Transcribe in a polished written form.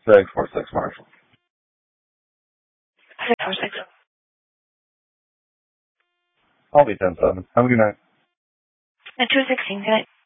646 Marshall. 646. I'll be 10-7. Have a good night. At 216, good night.